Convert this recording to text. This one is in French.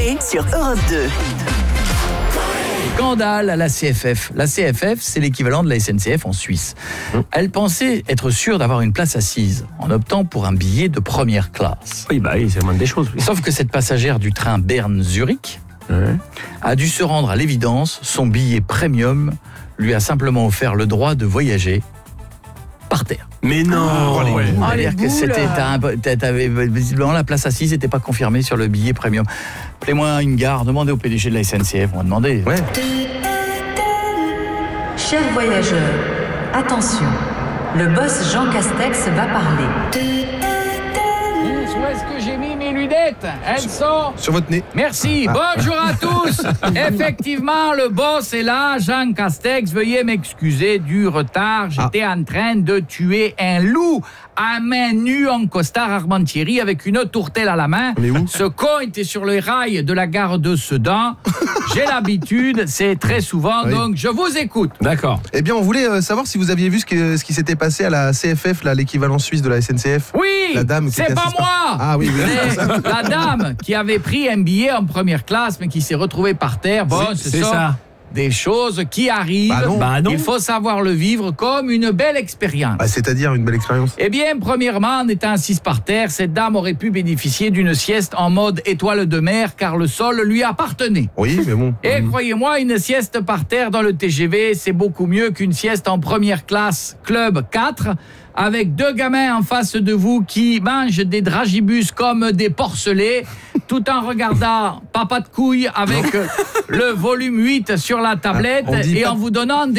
Coé sur Europe 2. Scandale à la CFF. La CFF, c'est l'équivalent de la SNCF en Suisse. Elle pensait être sûre d'avoir une place assise en optant pour un billet de première classe. Oui, c'est le moindre des choses. Oui. Sauf que cette passagère du train Berne-Zurich a dû se rendre à l'évidence. Son billet premium lui a simplement offert le droit de voyager par terre. Mais non. C'est-à-dire que t'avais visiblement la place assise n'était pas confirmée sur le billet premium. Appelez-moi une gare, demandez au PDG de la SNCF, on va demander. Ouais. Chers voyageurs, attention, le boss Jean Castex va parler. Où est-ce que j'ai mis mes lunettes? Elles sont... Sur votre nez. Merci, bonjour à tous. Effectivement, le boss est là, Jean Castex. Veuillez m'excuser du retard. J'étais en train de tuer un loup à main nue en costard Armentieri avec une tourtelle à la main. Mais où? Ce con était sur le rail de la gare de Sedan. J'ai l'habitude, c'est très souvent, donc je vous écoute. D'accord. Eh bien, on voulait savoir si vous aviez vu ce qui s'était passé à la CFF, là, l'équivalent suisse de la SNCF. Oui, La dame qui c'est était pas assise moi. Ah oui. C'est la dame qui avait pris un billet en première classe, mais qui s'est retrouvée par terre. Bon, C'est sont ça. des choses qui arrivent. Bah non. Il faut savoir le vivre comme une belle expérience. C'est-à-dire une belle expérience. Eh bien, premièrement, en étant assise par terre, cette dame aurait pu bénéficier d'une sieste en mode étoile de mer, car le sol lui appartenait. Oui, mais bon. Et croyez-moi, une sieste par terre dans le TGV, c'est beaucoup mieux qu'une sieste en première classe Club 4, avec deux gamins en face de vous qui mangent des dragibus comme des porcelets, tout en regardant Papa de couille avec le volume 8 sur la tablette On dit et pas- en vous donnant des